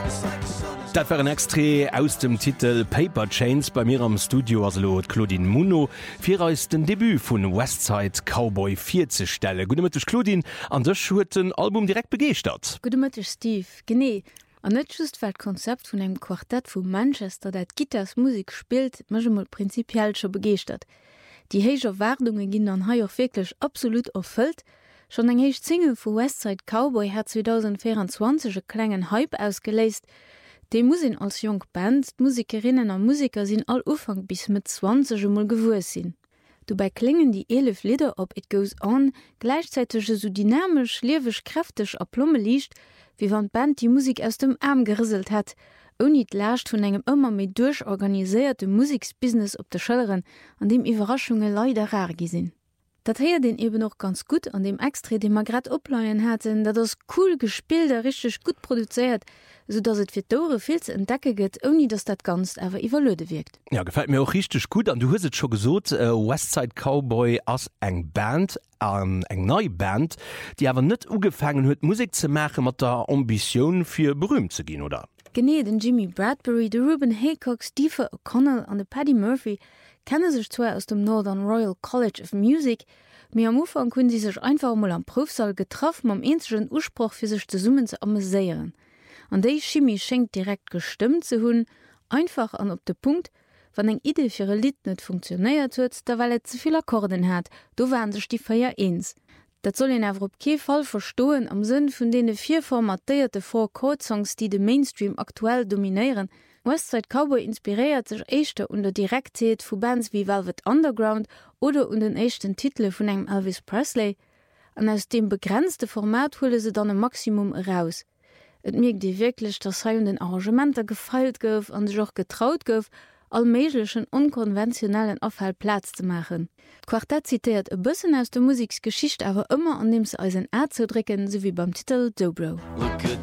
Dat war ein Extré aus dem Titel Paper Chains bei mir am Studio aslo Claudine Muno fir aus den Debüt vun Westside Cowboy 4 ze stelle. Gutech Claudine an der Schuten Album direkt begeert. Gutech Steve Gené an net just war Konzept vun einem Quartett vu Manchester, dat Gitters Musik spielt, mal prinzipiell schon begeert. Die heiger Wardungen ginn an haier wirklich absolut erfüllt. Schon eng heich Single vu Westside Cowboy hat 2024 klengen Hype ausgeleist. De Musin als jung Band, Musikerinnen an Musiker sinn all Ufang bis mit 20 mal gewus sinn. Dabei klingen die 11 Lieder op It Goes On gleichzeitig so dynamisch, lewisch, kräftig a Plumme liegt, wie wann Band die Musik aus dem Arm gerisselt hat, ohne l'Ercht vun engem immer méi durchorganisierte Musiksbusiness op der Schëlleren, an dem Überraschungen leider rar gesinn. Dat heier den eben noch ganz gut an dem Extré, den man grad opleiien hätten, dat das cool gespielt, richtig gut produziert, so dass et fir Tore viel zu entdecke gëtt, ohne dass dat ganz awer iwwerlöde wirkt. Ja, gefällt mir auch richtig gut an du hast schon gesot Westside Cowboy as eng Band eng neue Band, die aber net ugefangen huet Musik zu machen mat der Ambition fir berühmt zu gehen, oder? Gene den Jimmy Bradbury, de Ruben Haycock, Steve O'Connell an de Paddy Murphy kennen sich zwar aus dem Northern Royal College of Music, mir am Ufang kun sie sich einfach mal am Prüfsaal getroffen am enschen Urspruch für sich zu summen zu amüsieren. An déi Chemie schenkt direkt gestimmt zu hunn, einfach an op de Punkt, wann eng Idee für Lied net funktioniert huet, da weil er zuviel Akkorden hat, do waren sich die Feier eins. Dat soll in auf ke Fall verstohlen am Sinn vun dene 4 formatierte Four-Chord-Songs, die de Mainstream aktuell dominieren. Westside Cowboy inspiriert sich echte unter Direktheit vu Bands wie Velvet Underground oder unter den echten Titel von einem Elvis Presley. Und aus dem begrenzte Format hole sie dann ein Maximum raus. Et merkt die wirklich, dass sie den Arrangementer gefeilt gouf und sich auch getraut gouf, allmählichen unkonventionellen Aufhalt Platz zu machen. Quartett zitiert ein bisschen aus der Musiksgeschichte, aber immer an dem sie als ein R zu drücken, so wie beim Titel Dobro.